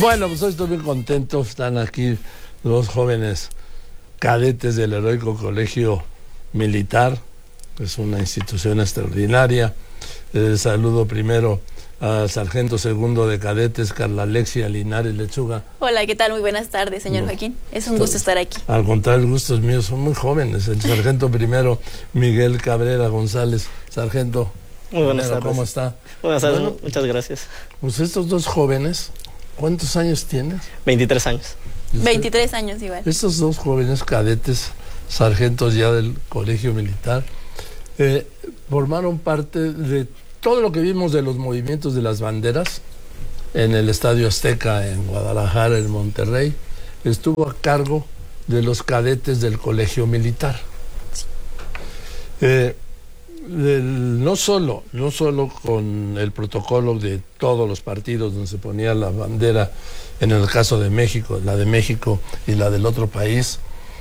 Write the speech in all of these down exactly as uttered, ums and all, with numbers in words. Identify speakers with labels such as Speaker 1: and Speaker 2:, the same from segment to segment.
Speaker 1: Bueno, pues hoy estoy muy contento. Están aquí los jóvenes cadetes del Heroico Colegio Militar. Es una institución extraordinaria. Eh, saludo primero al sargento segundo de cadetes, Carla Alexia Linares Lechuga.
Speaker 2: Hola, ¿qué tal? Muy buenas tardes, señor no, Joaquín. Es un gusto estar aquí.
Speaker 1: Al contrario, el gusto es mío. Son muy jóvenes. El sargento primero, Miguel Cabrera González. Sargento,
Speaker 3: muy buenas
Speaker 1: primero,
Speaker 3: tardes.
Speaker 1: ¿Cómo está?
Speaker 3: Buenas tardes,
Speaker 1: bueno,
Speaker 3: muchas gracias.
Speaker 1: Pues estos dos jóvenes, ¿cuántos años tienes?
Speaker 3: veintitrés años.
Speaker 2: veintitrés años igual.
Speaker 1: Estos dos jóvenes cadetes, sargentos ya del Colegio Militar, eh, formaron parte de todo lo que vimos de los movimientos de las banderas en el Estadio Azteca, en Guadalajara, en Monterrey. Estuvo a cargo de los cadetes del Colegio Militar. Eh, el, no solo, no solo con el protocolo de todos los partidos donde se ponía la bandera, en el caso de México, la de México y la del otro país,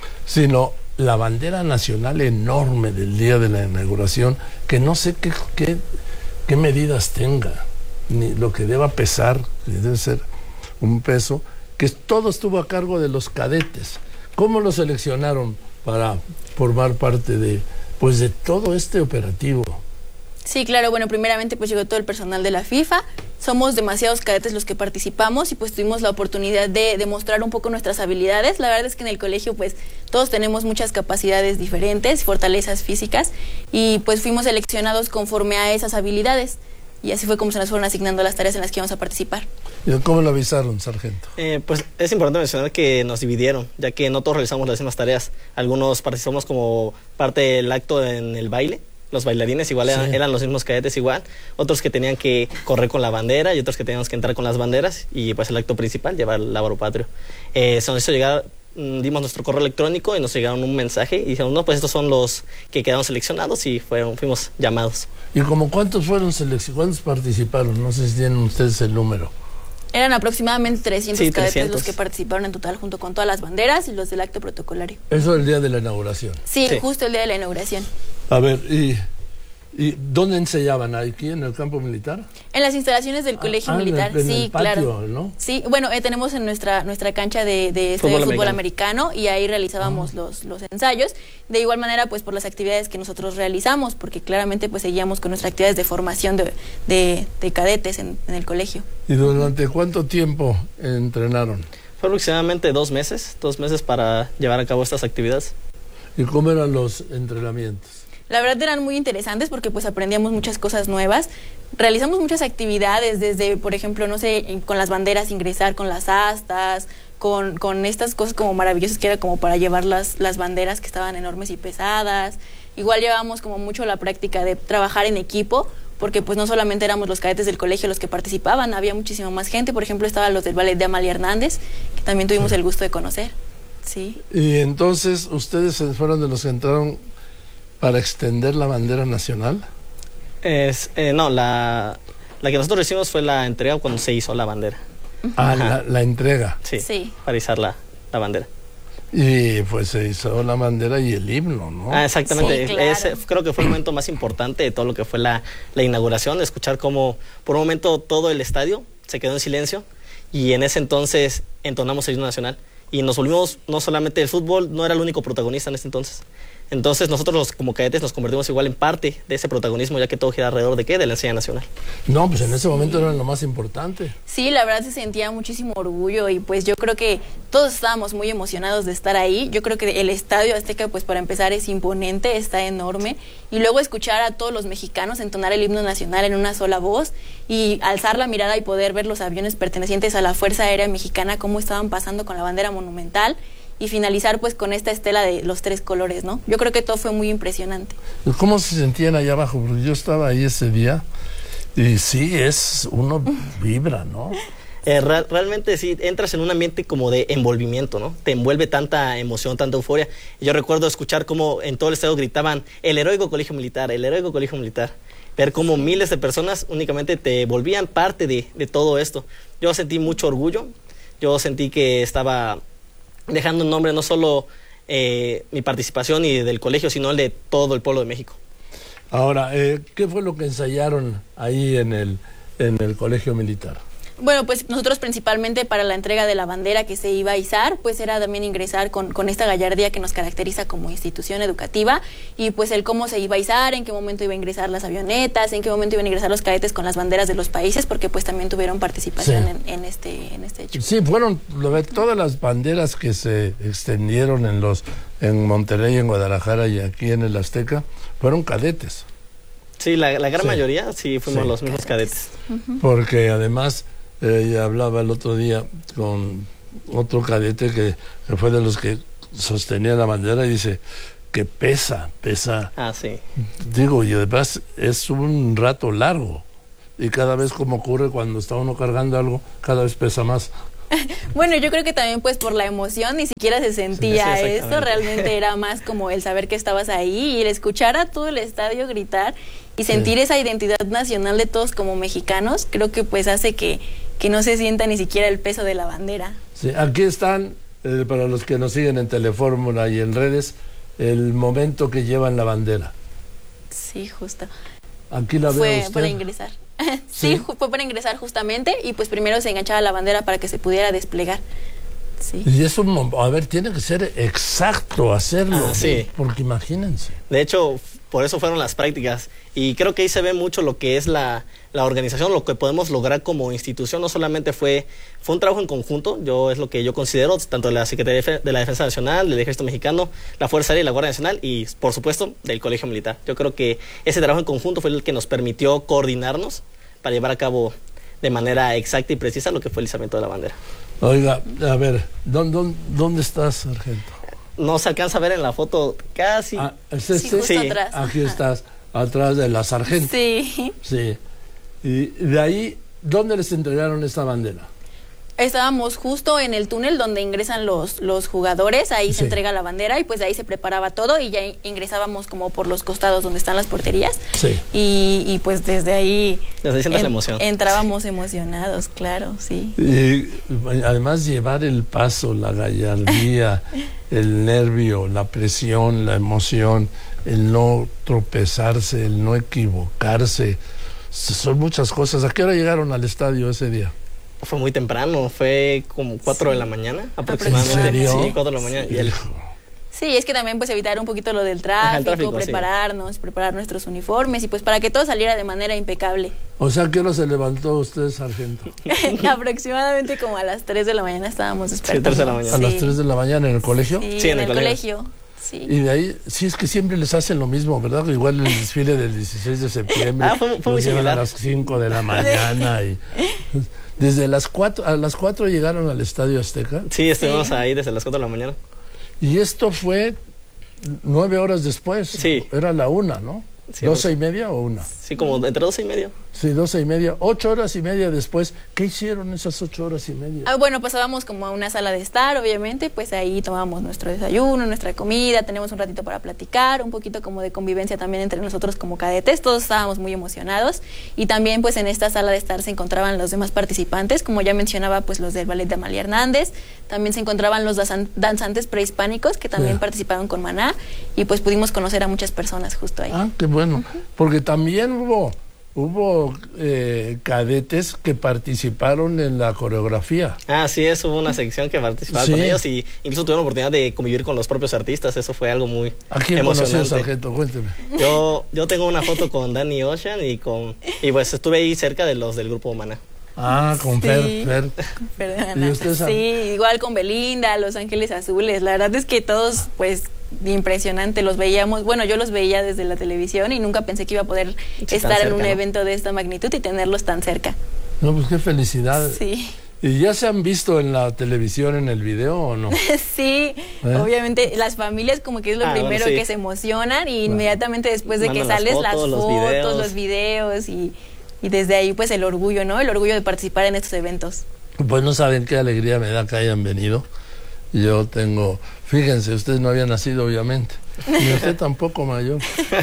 Speaker 1: sino la bandera nacional enorme del día de la inauguración, que no sé qué, qué, qué medidas tenga, ni lo que deba pesar, que debe ser un peso, que todo estuvo a cargo de los cadetes. ¿Cómo lo seleccionaron para formar parte de, pues, de todo este operativo?
Speaker 2: Sí, claro, bueno, primeramente pues llegó todo el personal de la FIFA. Somos demasiados cadetes los que participamos y pues tuvimos la oportunidad de demostrar un poco nuestras habilidades. La verdad es que en el colegio pues todos tenemos muchas capacidades diferentes, fortalezas físicas, y pues fuimos seleccionados conforme a esas habilidades. Y así fue como se nos fueron asignando las tareas en las que íbamos a participar.
Speaker 1: ¿Y cómo lo avisaron, sargento?
Speaker 3: Eh, pues es importante mencionar que nos dividieron, ya que no todos realizamos las mismas tareas. Algunos participamos como parte del acto en el baile. Los bailarines igual eran, sí. eran los mismos cadetes igual, otros que tenían que correr con la bandera y otros que teníamos que entrar con las banderas, y pues el acto principal, llevar el lábaro patrio. Eh, se nos hizo llegar, dimos nuestro correo electrónico y nos llegaron un mensaje y dijeron, no, pues estos son los que quedaron seleccionados, y fueron, fuimos llamados.
Speaker 1: ¿Y como cuántos fueron seleccionados? ¿Cuántos participaron? No sé si tienen ustedes el número.
Speaker 2: Eran aproximadamente trescientos
Speaker 3: sí,
Speaker 2: cadetes
Speaker 3: trescientos.
Speaker 2: Los que participaron en total, junto con todas las banderas y los del acto protocolario.
Speaker 1: Eso el día de la inauguración.
Speaker 2: Sí,
Speaker 3: sí.
Speaker 2: justo el día de la inauguración.
Speaker 1: A ver, ¿y, y dónde ensayaban? ¿Aquí en el campo militar?
Speaker 2: En las instalaciones del colegio
Speaker 1: ah,
Speaker 2: militar,
Speaker 1: en el, en
Speaker 2: sí,
Speaker 1: el patio,
Speaker 2: claro.
Speaker 1: ¿no?
Speaker 2: Sí, bueno, eh, tenemos en nuestra nuestra cancha de, de este
Speaker 3: fútbol,
Speaker 2: fútbol
Speaker 3: americano.
Speaker 2: americano, y ahí realizábamos ah. los, los ensayos. De igual manera, pues por las actividades que nosotros realizamos, porque claramente pues seguíamos con nuestras actividades de formación de, de, de cadetes en, en el colegio.
Speaker 1: ¿Y durante cuánto tiempo entrenaron?
Speaker 3: Fue aproximadamente dos meses, dos meses para llevar a cabo estas actividades.
Speaker 1: ¿Y cómo eran los entrenamientos?
Speaker 2: La verdad eran muy interesantes porque pues aprendíamos muchas cosas nuevas. Realizamos muchas actividades, desde, por ejemplo, no sé, con las banderas ingresar con las astas, con, con estas cosas como maravillosas que era como para llevar las, las banderas que estaban enormes y pesadas. Igual llevábamos como mucho la práctica de trabajar en equipo, porque pues no solamente éramos los cadetes del colegio los que participaban, había muchísima más gente. Por ejemplo, estaban los del ballet de Amalia Hernández, que también tuvimos sí. el gusto de conocer. Sí.
Speaker 1: Y entonces, ¿ustedes fueron de los que entraron para extender la bandera nacional?
Speaker 3: Es, eh, no, la, la que nosotros recibimos fue la entrega cuando se hizo la bandera.
Speaker 1: Ah, la, la entrega.
Speaker 3: Sí,
Speaker 2: sí,
Speaker 3: para izar la, la bandera.
Speaker 1: Y pues se hizo la bandera y el himno, ¿no?
Speaker 3: Ah, exactamente.
Speaker 2: Sí, claro.
Speaker 3: Ese creo que fue el momento más importante de todo lo que fue la, la inauguración, escuchar cómo por un momento todo el estadio se quedó en silencio, y en ese entonces entonamos el himno nacional. Y nos volvimos, no solamente el fútbol, no era el único protagonista en ese entonces. Entonces nosotros los, como cadetes nos convertimos igual en parte de ese protagonismo, ya que todo gira alrededor de ¿qué? De la enseñanza nacional.
Speaker 1: No, pues en ese momento era lo más importante.
Speaker 2: Sí, la verdad se sentía muchísimo orgullo, y pues yo creo que todos estábamos muy emocionados de estar ahí. Yo creo que el Estadio Azteca, pues para empezar, es imponente, está enorme, y luego escuchar a todos los mexicanos entonar el himno nacional en una sola voz y alzar la mirada y poder ver los aviones pertenecientes a la Fuerza Aérea Mexicana cómo estaban pasando con la bandera monumental, y finalizar pues con esta estela de los tres colores, ¿no? Yo creo que todo fue muy impresionante.
Speaker 1: ¿Cómo se sentían allá abajo? Porque yo estaba ahí ese día y sí, es, uno vibra, ¿no?
Speaker 3: Eh, re realmente sí, entras en un ambiente como de envolvimiento, ¿no? Te envuelve tanta emoción, tanta euforia. Yo recuerdo escuchar cómo en todo el estadio gritaban el Heroico Colegio Militar, el Heroico Colegio Militar. Ver cómo miles de personas únicamente te volvían parte de, de todo esto. Yo sentí mucho orgullo, yo sentí que estaba dejando un nombre no solo eh, mi participación y del colegio, sino el de todo el pueblo de México.
Speaker 1: Ahora, eh, ¿qué fue lo que ensayaron ahí en el, en el colegio militar?
Speaker 2: Bueno, pues nosotros principalmente para la entrega de la bandera que se iba a izar, pues era también ingresar con, con esta gallardía que nos caracteriza como institución educativa, y pues el cómo se iba a izar, en qué momento iba a ingresar las avionetas, en qué momento iban a ingresar los cadetes con las banderas de los países, porque pues también tuvieron participación sí. en, en, este, en este hecho.
Speaker 1: Sí, fueron todas las banderas que se extendieron en, los, en Monterrey, en Guadalajara y aquí en el Azteca, fueron cadetes.
Speaker 3: Sí, la, la gran sí. mayoría sí fuimos
Speaker 1: sí.
Speaker 3: los mismos cadetes.
Speaker 1: Uh-huh. Porque además... Eh, hablaba el otro día con otro cadete que, que fue de los que sostenía la bandera y dice que pesa, pesa.
Speaker 3: Ah, sí.
Speaker 1: Digo, y además es un rato largo. Y cada vez, como ocurre cuando está uno cargando algo, cada vez pesa más.
Speaker 2: Bueno, yo creo que también pues por la emoción ni siquiera se sentía sí, sí, esto, realmente era más como el saber que estabas ahí y el escuchar a todo el estadio gritar y sentir sí. esa identidad nacional de todos como mexicanos, creo que pues hace que, que no se sienta ni siquiera el peso de la bandera.
Speaker 1: Sí, aquí están, eh, para los que nos siguen en Telefórmula y en redes, el momento que llevan la bandera.
Speaker 2: Sí, justo.
Speaker 1: Aquí la
Speaker 2: Fue
Speaker 1: veo usted.
Speaker 2: para ingresar. Sí, ¿Sí? fue para ingresar justamente y pues primero se enganchaba la bandera para que se pudiera desplegar. Sí.
Speaker 1: Y eso, a ver, tiene que ser exacto hacerlo,
Speaker 3: ah, sí.
Speaker 1: porque imagínense.
Speaker 3: De hecho, por eso fueron las prácticas y creo que ahí se ve mucho lo que es la, la organización, lo que podemos lograr como institución. No solamente fue, fue un trabajo en conjunto, yo es lo que yo considero, tanto de la Secretaría de la Defensa Nacional, del Ejército Mexicano, la Fuerza Aérea y la Guardia Nacional y, por supuesto, del Colegio Militar. Yo creo que ese trabajo en conjunto fue el que nos permitió coordinarnos para llevar a cabo de manera exacta y precisa lo que fue el izamiento de la bandera.
Speaker 1: Oiga, a ver, ¿dónde, dónde, dónde estás, sargento?
Speaker 3: No se alcanza a ver en la foto casi.
Speaker 1: Ah, ¿es este?
Speaker 2: Sí, justo atrás.
Speaker 1: Aquí estás, atrás de la sargento.
Speaker 2: Sí.
Speaker 1: Sí. Y de ahí, ¿dónde les entregaron esta bandera?
Speaker 2: Estábamos justo en el túnel donde ingresan los, los jugadores, ahí
Speaker 1: sí.
Speaker 2: se entrega la bandera y pues de ahí se preparaba todo y ya ingresábamos como por los costados donde están las porterías.
Speaker 1: Sí.
Speaker 2: Y, y pues desde ahí
Speaker 3: desde ahí sientes la emoción.
Speaker 2: Entrábamos emocionados, claro, sí.
Speaker 1: Y además llevar el paso, la gallardía, el nervio, la presión, la emoción, el no tropezarse, el no equivocarse, son muchas cosas. ¿A qué hora llegaron al estadio ese día?
Speaker 3: Fue muy temprano, fue como cuatro sí. de la mañana aproximadamente.
Speaker 1: ¿En serio?
Speaker 3: Sí, cuatro de la mañana.
Speaker 1: Sí.
Speaker 3: Y el...
Speaker 2: sí, es que también pues evitar un poquito lo del tráfico, Ajá, tráfico prepararnos, sí. preparar nuestros uniformes y pues para que todo saliera de manera impecable.
Speaker 1: O sea, ¿qué hora se levantó usted, sargento?
Speaker 2: Aproximadamente como a las tres de la mañana estábamos despertando.
Speaker 3: Sí, tres de la mañana.
Speaker 1: ¿A
Speaker 2: sí.
Speaker 1: las tres de la mañana en el colegio?
Speaker 2: Sí,
Speaker 3: sí
Speaker 2: en, en el, el
Speaker 3: colegio.
Speaker 2: colegio. Sí.
Speaker 1: Y de ahí, sí, es que siempre les hacen lo mismo, ¿verdad? Igual el desfile del dieciséis de septiembre.
Speaker 3: Ah, fue, fue muy
Speaker 1: llevan
Speaker 3: similar.
Speaker 1: A las cinco de la mañana. Y desde las cuatro, a las cuatro llegaron al Estadio Azteca.
Speaker 3: Sí, estuvimos
Speaker 2: sí.
Speaker 3: ahí desde las cuatro de la mañana.
Speaker 1: Y esto fue nueve horas después.
Speaker 3: Sí.
Speaker 1: Era la una, ¿no?
Speaker 3: Sí,
Speaker 1: ¿Doce
Speaker 3: pues,
Speaker 1: y media o una?
Speaker 3: Sí, como entre doce y media.
Speaker 1: Sí, doce y media. Ocho horas y media después. ¿Qué hicieron esas ocho horas y media?
Speaker 2: Ah, bueno, pasábamos como a una sala de estar, obviamente, pues ahí tomábamos nuestro desayuno, nuestra comida, tenemos un ratito para platicar, un poquito como de convivencia también entre nosotros como cadetes, todos estábamos muy emocionados y también pues en esta sala de estar se encontraban los demás participantes, como ya mencionaba, pues los del ballet de Amalia Hernández, también se encontraban los danzantes prehispánicos que también yeah. participaron con Maná y pues pudimos conocer a muchas personas justo ahí.
Speaker 1: Ah, qué bueno, uh-huh. porque también hubo... Hubo eh, cadetes que participaron en la coreografía.
Speaker 3: Ah, sí, es, hubo una sección que participaba sí. con ellos y incluso tuvieron la oportunidad de convivir con los propios artistas. Eso fue algo muy
Speaker 1: ¿A quién
Speaker 3: emocionante.
Speaker 1: conoció, sargento? Cuénteme.
Speaker 3: Yo, yo tengo una foto con Danny Ocean y con y pues estuve ahí cerca de los del grupo Maná.
Speaker 1: Ah, con Fer,
Speaker 2: sí.
Speaker 1: Fer.
Speaker 2: Perdona. ¿Y usted sabe? Sí, igual con Belinda, Los Ángeles Azules. La verdad es que todos, pues, impresionante, los veíamos, bueno, yo los veía desde la televisión y nunca pensé que iba a poder sí, estar cerca, en un ¿no? evento de esta magnitud y tenerlos tan cerca.
Speaker 1: No, pues qué felicidad.
Speaker 2: Sí.
Speaker 1: ¿Y ya se han visto en la televisión, en el video o no?
Speaker 2: Sí, ¿Eh? obviamente las familias como que es lo ah, primero bueno, sí. que se emocionan y bueno. inmediatamente después de Mandan que sales las fotos, las fotos los videos, los videos y, y desde ahí pues el orgullo, ¿no? El orgullo de participar en estos eventos.
Speaker 1: Pues no saben qué alegría me da que hayan venido. Yo tengo, fíjense, usted no había nacido obviamente, ni usted tampoco mayor,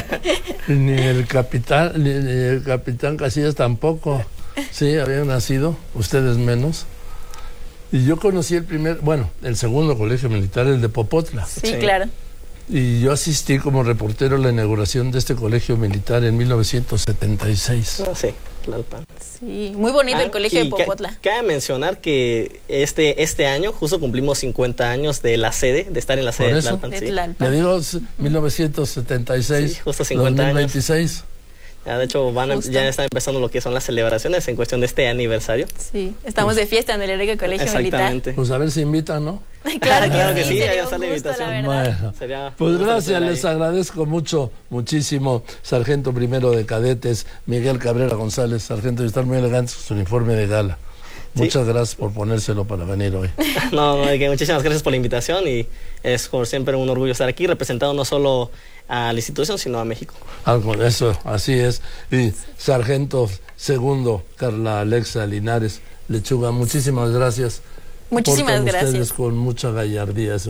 Speaker 1: ni el capitán, ni, ni el capitán Casillas tampoco, sí, habían nacido, ustedes menos. Y yo conocí el primer, bueno, el segundo colegio militar, el de Popotla.
Speaker 2: Sí, sí. claro.
Speaker 1: y yo asistí como reportero a la inauguración de este colegio militar en mil novecientos setenta y seis.
Speaker 3: No sé, Tlalpan.
Speaker 2: Sí, muy bonito
Speaker 3: Ah,
Speaker 2: el colegio de
Speaker 3: y
Speaker 2: Popotla.
Speaker 3: ca- Cabe mencionar que este, este año justo cumplimos cincuenta años de la sede, de estar en la sede
Speaker 1: Por
Speaker 3: de
Speaker 1: eso.
Speaker 3: Tlalpan.
Speaker 2: De
Speaker 3: Sí.
Speaker 2: Tlalpan.
Speaker 1: Le digo s- mil novecientos setenta y seis,
Speaker 3: Sí, justo cincuenta
Speaker 1: dos mil veintiséis.
Speaker 3: Ya, de hecho, van a-
Speaker 2: Justo.
Speaker 3: ya están empezando lo que son las celebraciones en cuestión de este aniversario.
Speaker 2: Sí, estamos de fiesta en el Heroico Colegio
Speaker 3: Exactamente.
Speaker 1: Pues a ver si invitan, ¿no?
Speaker 2: Militar. Claro que
Speaker 3: Claro que
Speaker 2: sí,
Speaker 3: sí,
Speaker 2: sería
Speaker 3: ahí
Speaker 2: un
Speaker 3: está la
Speaker 2: gusto,
Speaker 3: invitación.
Speaker 2: la verdad.
Speaker 1: Bueno,
Speaker 3: Sería
Speaker 1: pues
Speaker 3: un gusto
Speaker 1: gracias,
Speaker 3: estar ahí.
Speaker 1: les agradezco mucho, muchísimo, sargento primero de cadetes, Miguel Cabrera González, sargento de estar muy elegante con su uniforme de gala.
Speaker 3: Sí.
Speaker 1: Muchas gracias por ponérselo para venir hoy.
Speaker 3: No, no, de que muchísimas gracias por la invitación y es como siempre un orgullo estar aquí representando no solo a la institución, sino a México.
Speaker 1: Algo, eso, así es. Y sargento segundo, Carla Alexa Linares Lechuga, muchísimas gracias.
Speaker 2: Muchísimas
Speaker 1: Portan
Speaker 2: gracias.
Speaker 1: ustedes con mucha gallardía.